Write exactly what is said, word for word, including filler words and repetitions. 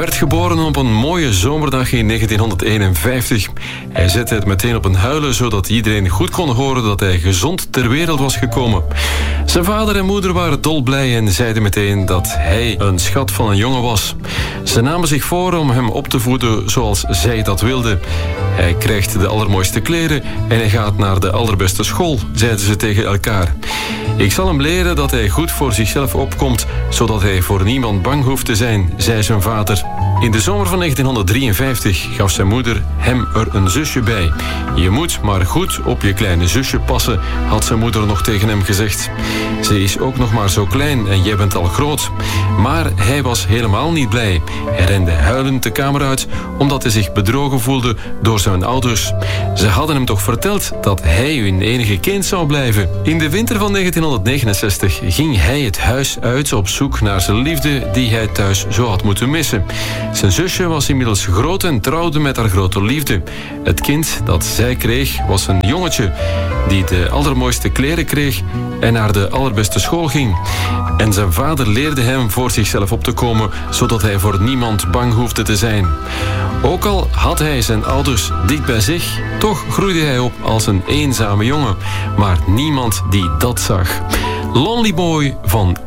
werd geboren op een mooie zomerdag in negentienhonderdeenenvijftig. Hij zette het meteen op een huilen, zodat iedereen goed kon horen dat hij gezond ter wereld was gekomen. Zijn vader en moeder waren dolblij en zeiden meteen dat hij een schat van een jongen was. Ze namen zich voor om hem op te voeden zoals zij dat wilden. Hij krijgt de allermooiste kleren en hij gaat naar de allerbeste school, zeiden ze tegen elkaar. Ik zal hem leren dat hij goed voor zichzelf opkomt, zodat hij voor niemand bang hoeft te zijn, zei zijn vader. In de zomer van negentienhonderddrieënvijftig gaf zijn moeder hem er een zusje bij. Je moet maar goed op je kleine zusje passen, had zijn moeder nog tegen hem gezegd. Ze is ook nog maar zo klein en jij bent al groot. Maar hij was helemaal niet blij. Hij rende huilend de kamer uit, omdat hij zich bedrogen voelde door zijn ouders. Ze hadden hem toch verteld dat hij hun enige kind zou blijven. In de winter van negentienhonderdnegenenzestig ging hij het huis uit op zoek naar zijn liefde die hij thuis zo had moeten missen. Zijn zusje was inmiddels groot en trouwde met haar grote liefde. Het kind dat zij kreeg was een jongetje die de allermooiste kleren kreeg en naar de allerbeste school ging. En zijn vader leerde hem voor zichzelf op te komen, zodat hij voor niemand bang hoefde te zijn. Ook al had hij zijn ouders dicht bij zich, toch groeide hij op als een eenzame jongen. Maar niemand die dat zag. Lonely Boy van